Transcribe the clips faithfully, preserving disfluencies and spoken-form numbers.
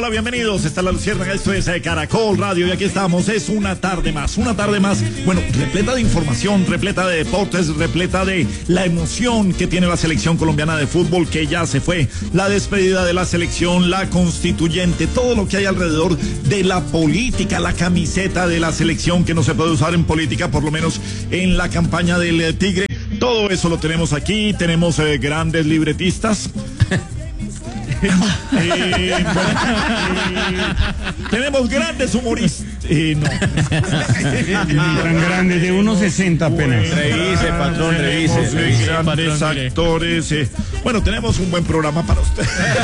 Hola, bienvenidos. Esta es La Luciérnaga, esto es eh, Caracol Radio y aquí estamos. Es una tarde más, una tarde más, bueno, repleta de información, repleta de deportes, repleta de la emoción que tiene la selección colombiana de fútbol, que ya se fue, la despedida de la selección, la constituyente, todo lo que hay alrededor de la política, la camiseta de la selección que no se puede usar en política, por lo menos en la campaña del eh, Tigre. Todo eso lo tenemos aquí, tenemos eh, grandes libretistas. Eh, bueno, eh, tenemos grandes humoristas. Eh, no. Tan grandes, de uno sesenta apenas. Bueno, revise, patrón, revise. Eh, revise grandes patrón, actores. Eh. Bueno, tenemos un buen programa para usted.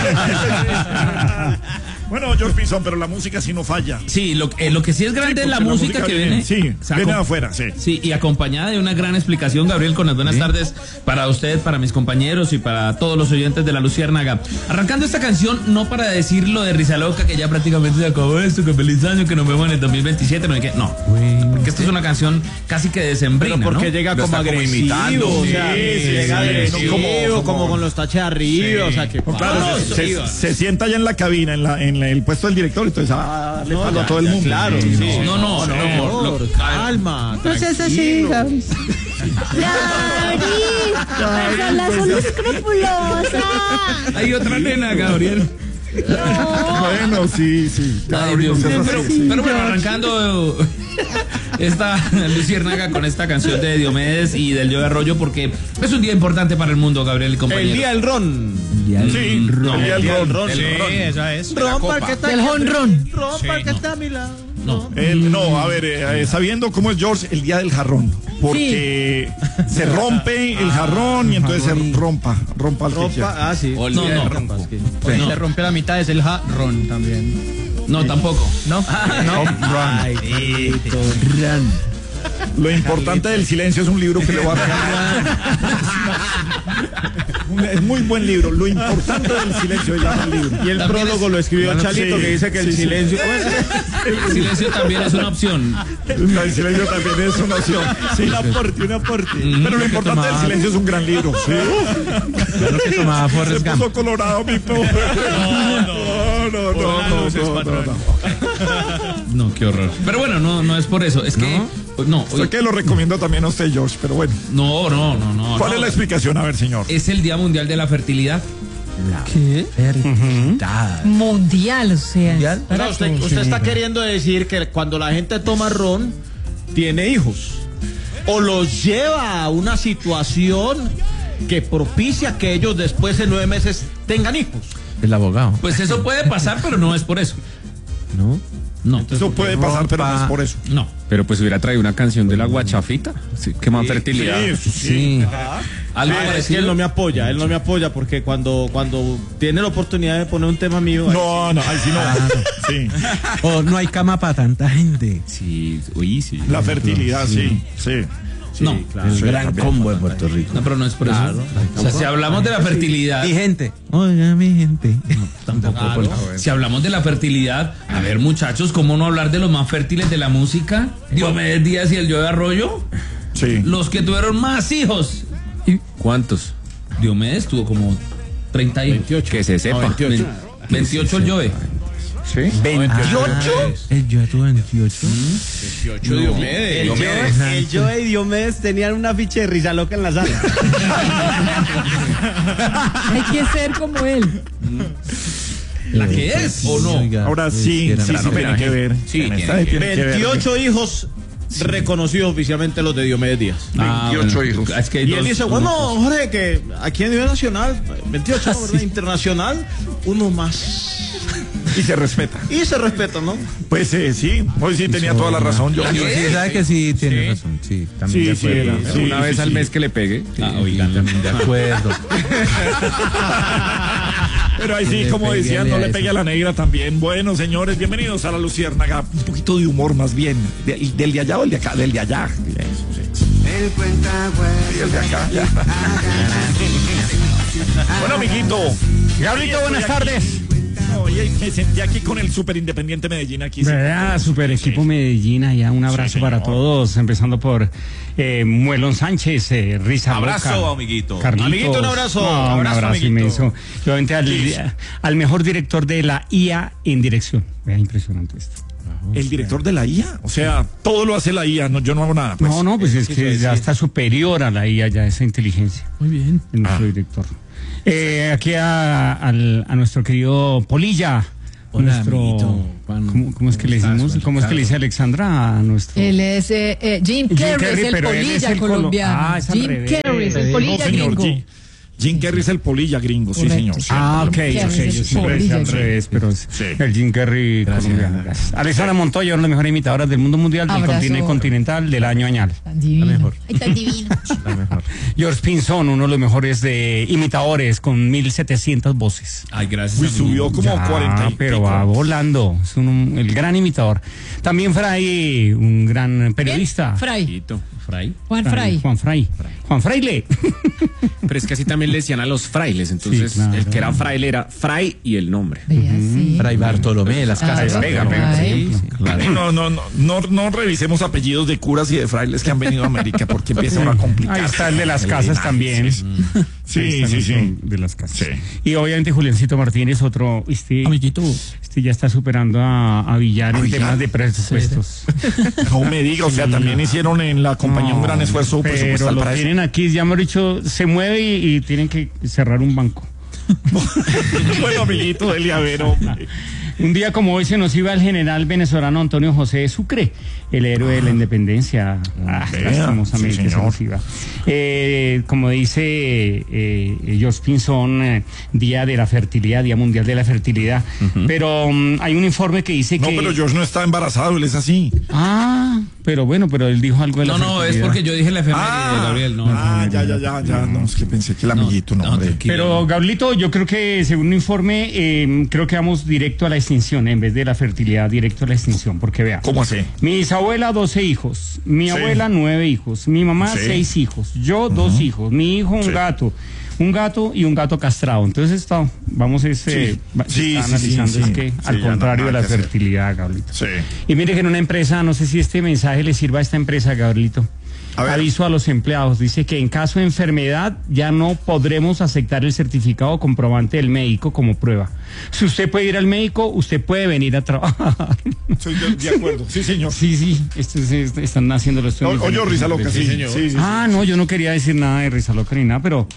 Bueno, George Pinzón, pero la música sí no falla. Sí, lo, eh, lo que sí es grande Sí, es la porque música, la música que viene, viene. sí, o sea, viene acom- afuera, sí. Sí, y acompañada de una gran explicación, Gabriel, con las buenas tardes para usted, para mis compañeros y para todos los oyentes de La Luciérnaga. Arrancando esta canción, no para decir lo de Rizaloca, que ya prácticamente se acabó esto, que feliz año, que nos vemos en el dos mil veintisiete, no hay que, no. Porque esto es una canción casi que decembrina, Pero porque ¿no? llega Lo como está como agresivo, imitando, o sí, sea, sí, llega sí, agresivo, sí, como- como, como- con los taches arriba, o sea, que No, claro, palo, se, sí, se- se sienta ya en la cabina, en, la, en la- el puesto del director, entonces a darle no, palo ya, a todo el ya, mundo. claro, Sí, sí. No, no, no, Señor, lo- calma, No seas así, Gabriel. Clarito, la son escrupulosa. Hay otra nena, Gabriel. Bueno, sí, sí. Ay, Dios no seas mío. así. pero, pero bueno, arrancando esta Luciérnaga con esta canción de Diomedes y del Joe Arroyo, porque es un día importante para el mundo, Gabriel y compañero. el día del ron. Sí, No, el día del ron. ron. el ron. esa es. Ron para que está Del jonrón. Ron para que está a mi lado. No. El- no, a ver, eh, eh, sabiendo cómo es George, el día del jarrón. Porque se rompe el jarrón y entonces se rompa, rompa al que quiera. Ropa, ah, sí. No, no. Pues No. se rompe la mitad, es el jarrón también. No, tampoco. ¿No? No. Ay, Lo importante del silencio es un libro que le voy a regalar. Es muy buen libro. Lo importante del silencio se llama el libro. Y el También prólogo es- lo escribió Bueno, Chalito, sí, que dice que el sí, sí. silencio. El silencio también es una opción. El silencio también es una opción. Sí, un aporte, un aporte. Pero lo importante del silencio es un gran libro. Sí. Lo que tomaba Se Forrest Gump. puso colorado, mi pobre. No, no, no, no, no, no, no, no. No, qué horror. Pero bueno, no, no es por eso. Es que. No, Sé hoy- que lo recomiendo también a usted, George, pero bueno. no, no, no, no. ¿Cuál no. es la explicación? A ver, señor. Es el Día Mundial de la Fertilidad. ¿Qué? Mundial, o sea. O sea, usted, usted está queriendo decir que cuando la gente toma ron, tiene hijos. O los lleva a una situación que propicia que ellos después de nueve meses tengan hijos. El abogado. Pues eso puede pasar, pero no es por eso. ¿No? No. Eso puede pasar, pero no es por eso. No. Pero pues hubiera traído una canción de la guachafita. Sí, qué más fertilidad. Sí, sí. Sí. Algo Ah, es que parecido. él no me apoya, él no me apoya porque cuando, cuando tiene la oportunidad de poner un tema mío. ahí No, no, ahí sí no. Sí. Oh, no hay cama para tanta gente. Sí, uy, sí. La fertilidad, sí, sí. sí, no. claro. El gran combo de Puerto Rico. No, pero no es por eso. O sea, si hablamos de la fertilidad. Mi gente. Oiga, mi gente. Tampoco. Claro. por- Si hablamos de la fertilidad, a ver, muchachos, ¿cómo no hablar de los más fértiles de la música? Diomedes Díaz y el Joe Arroyo. Sí. Los que tuvieron más hijos. ¿Cuántos? Diomedes tuvo como treinta hijos. veintiocho. Que se sepa. No, veintiocho. veintiocho el Joe. Sí. ¿veintiocho? El yo tuve veintiocho. veintiocho Diomedes. El Joe, el Joe y Diomedes tenían un afiche de Rizaloca en la sala. Hay que ser como él. ¿La que es o no? Oiga, Ahora pues, sí, era sí, la sí tiene homenaje. que ver. Sí, En tiene esta que tiene que ver. veintiocho hijos reconocidos oficialmente los de Diomedes Díaz. Ah, veintiocho bueno. hijos. Es que hay Y él dos- dice, dos- bueno, Jorge, que aquí a nivel nacional, veintiocho, ¿verdad? Internacional, uno más. Y se respeta. Y se respeta, ¿no? Pues eh, sí, hoy sí tenía toda la razón. Yo, Yo sí, sabe que sí, tiene razón. Sí, también Sí, de sí, acuerdo. era. Sí, una sí, vez sí, al sí. mes que le pegue. Ah, oigan. De acuerdo. Pero ahí sí, Le como pegué decían, a no le eso. pegue a la negra también. Bueno, señores, bienvenidos a La Luciérnaga. Un poquito de humor más bien. De- ¿Del de allá o el de acá? Del de allá. Eso, sí. Sí, el de acá, ya. Bueno, amiguito. Gabrielito, buenas tardes. Oye, me sentí aquí con el Super Independiente Medellín aquí. ¿Verdad? Super equipo Sí. Medellín, allá un abrazo Sí, para señor. todos, empezando por eh, Muelón Sánchez, eh, Risa Abrazo, Loca, amiguito. Carlitos. Amiguito, un abrazo. No, un Abrazo, abrazo amiguito. inmenso. Y obviamente al, al mejor director de la I A en dirección. Vea, impresionante esto. El director de la I A, o sea, todo lo hace la I A, no, yo no hago nada. Pues. no, no, pues es que ya está superior a la I A, ya esa inteligencia. Muy bien. El nuestro Ah. director. Eh, aquí a, al- a nuestro querido Polilla. Hola, nuestro, amiguito, Juan. ¿cómo, cómo es que le ¿Cómo decimos? estás, ¿Cómo es que le dice Alexandra a nuestro? Él es eh, eh, Jim Jim Carrey, Carrey, es el pero él es polilla el colo- colombiano. Ah, es al Jim revés. Carrey es el No, polilla señor, gringo. Jim, Jim Carrey es el polilla gringo, sí, Correcto. señor. sí. Ah, ok, Jim ok, Carrey es yo el siempre decía al polilla. revés, pero es Sí. el Jim Carrey colombiano. Gracias. Alexandra Montoya, una de las mejores imitadoras del mundo mundial, del Abrazo. continente continental, del año añal. Tan divino. mejor. Ay, tan divino. La mejor. George Pinzón, uno de los mejores de imitadores, con mil setecientas voces. Ay, gracias. Uy, amigo. subió como Ya, cuarenta y pero pico. va volando, es un- el gran imitador. También Fray, un gran periodista. Fray. Amiguito, Fray. Juan Fray. Juan Fray. Juan Fraile. Pero es que así también le decían a los frailes. Entonces, Sí, claro. el que era fraile era Fray y el nombre. Vea, sí. Fray Bartolomé de las Claro, casas. Pega, pega, Fray. No, no, no, no, no revisemos apellidos de curas y de frailes que han venido a América porque empieza ahora a complicar. Ahí está el de las casas también. Sí, Ahí sí, está sí. nuestro sí. De las casas. Sí. Y obviamente Juliancito Martínez, otro, este, Amiguito. este ya está superando a, a Villar ¿A en Villar? temas de presupuestos. No me diga, o sea, también hicieron en la compañía un gran esfuerzo Pero presupuestal lo para eso. tienen aquí, ya hemos dicho, se mueve y, y tienen que cerrar un banco. Bueno, amiguito, Delia, a ver, hombre. Un día como hoy se nos iba el general venezolano Antonio José Sucre, el héroe de la independencia. Ah, vea, lastimosamente sí, se nos señor. iba. Eh, como dice eh, George Pinzón, eh, Día de la Fertilidad, Día Mundial de la Fertilidad. Pero um, hay un informe que dice No, que... pero George no está embarazado, él es así. Ah, pero bueno, pero él dijo algo de la No, no, es fertilidad. porque yo dije la efeméride, Gabriel. No, ah, no, ya, ya, ya, ya. No, es que pensé que el amiguito, no, no, hombre. tranquilo. Pero, Gablito, yo creo que según un informe, eh, creo que vamos directo a la extinción, en vez de la fertilidad, directo a la extinción, porque vea. ¿Cómo así? Mi bisabuela, doce hijos. Mi Sí. abuela, nueve hijos. Mi mamá, Sí. seis hijos. Yo, dos hijos. Mi hijo, un Sí. gato. Un gato y un gato castrado. Entonces, está, vamos es, eh, Sí. va- Sí, está sí, analizando sí, es sí. que, Sí, al ya no, contrario de nada la que hacer. fertilidad, Gablito. Sí. Y mire que en una empresa, no sé si este mensaje le sirva a esta empresa, Gabrielito. A ver. Aviso a los empleados. Dice que en caso de enfermedad ya no podremos aceptar el certificado comprobante del médico como prueba. Si usted puede ir al médico, usted puede venir a trabajar. Soy de, de acuerdo, sí, señor. Sí, sí, esto es- es- están haciendo los O- Oye, risa loca, sí, sí, sí, sí. Ah, no, yo no quería decir nada de risa loca ni nada, pero...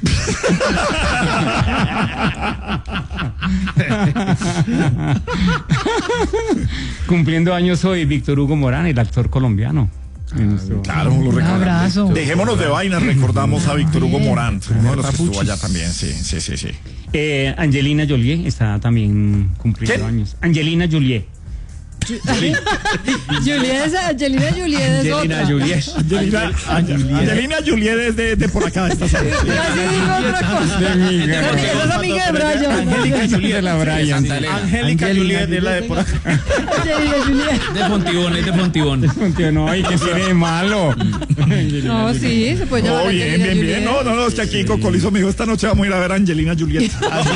Cumpliendo años hoy Víctor Hugo Morán, el actor colombiano. En nuestro- Claro, lo Un recordamos. abrazo. Dejémonos de vainas, recordamos a Víctor Hugo Bien. Morán, uno de los que estuvo allá también, sí, sí, sí, sí. Eh, Angelina Jolie está también cumpliendo ¿Quién? años. Angelina Jolie. Juliet es Angelina Juliet es Angelina otra. Jolie. Angelina, Angelina Juliet es de, de por acá, de esta zona. Casi digo otra cosa. Esa es amiga de Brian. Angélica Juliet. De la Brian. Santa Elena. Angélica Juliet es la de por acá. Angelina Juliet. De Fontibón, es de Fontibón. Tío, no, ¿y qué tiene de malo? No, sí, se puede llamar No, bien, Angelina bien, bien. Juliet. No, no, no, es que aquí Cocolizo me dijo, esta noche vamos a ir a ver a Angelina Juliet.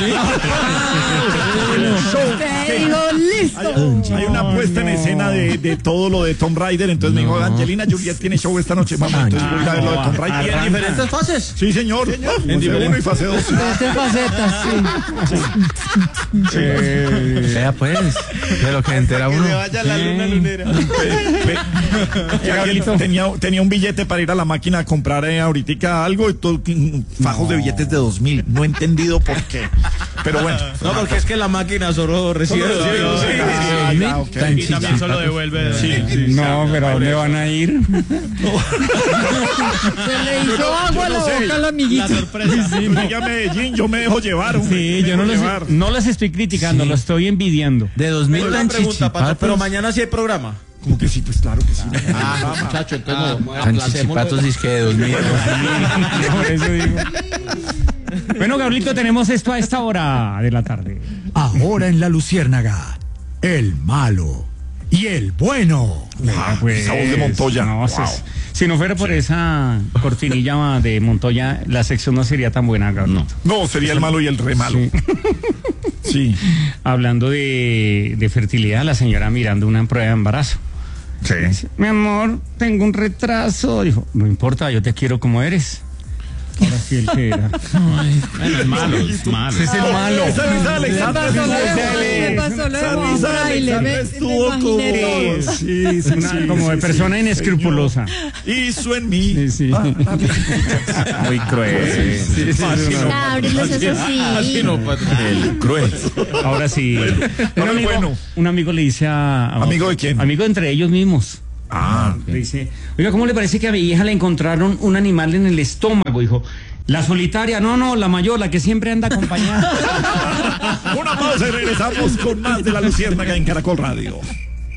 Usted dijo, listo. Hay una puesta en escena de, de todo lo de Tomb Raider, entonces me dijo, Angelina Juliet tiene show esta noche, vamos, entonces voy a ir a ver lo de Tomb Y en Raider. diferentes fases. Sí, señor. En fase uno y fase dos. Diferentes facetas, sí. Vea pues, de lo que entera Que uno. se vaya la luna lunera. Que alguien tenía, tenía un billete para ir a la máquina a comprar eh, ahorita algo y todo, fajos de billetes de dos mil. No he entendido por qué. Pero bueno. No, porque es que la máquina solo recibe. Solo recibe, dos sí, mil. sí, sí, ah, ok. Y también solo devuelve. Sí, No, pero ¿a dónde van a ir? Se le hizo agua a la no sé. boca al amiguito. sorpresa. Llegué a Medellín, yo me dejo llevar. hombre, Sí, me yo no dejo las, llevar. no las estoy criticando, lo estoy envidiando. De dos mil Una tan pregunta, Pato, chichipatos. pero mañana sí hay programa. Como que sí, pues claro que sí. Ah, muchacho, entonces no, Tan chichipatos es que de dos mil. Por eso digo. Bueno, Gabrielito, tenemos esto a esta hora de la tarde. Ahora en La Luciérnaga, el malo. y el bueno. Ah, Pues, esa voz de Montoya. No, Wow. si, si no fuera por esa cortinilla de Montoya, la sección no sería tan buena, Gabriel. No, sería el malo y el re malo. Sí. Sí. Hablando de, de fertilidad, la señora mirando una prueba de embarazo. Sí. Dice, mi amor, tengo un retraso. Dijo, no importa, yo te quiero como eres. Ahora sí el que era. Bueno, es malo, es malo. Ese es el malo. Esa risa de Alexandra Me pasó estuvo- luego, me pasó luego, Esa risa de Fraile, Alexandra me- me estuvo imaginé como- todo. Sí, sí, Una- sí, como de sí, persona sí, inescrupulosa. señor. Hizo en mí. Sí, sí. Muy cruel. Sí, sí, Así sí, no. Gabriel, no seas así. Así no, patrón. El cruel. Ahora sí. Un ahora amigo, bueno. un amigo le dice a, a- ¿Amigo de quién? Amigo entre ellos mismos. Ah, Le dice, oiga, ¿cómo le parece que a mi hija le encontraron un animal en el estómago? Dijo, la solitaria, no, no, la mayor, la que siempre anda acompañada. una pausa y regresamos con más de La Luciérnaga en Caracol Radio.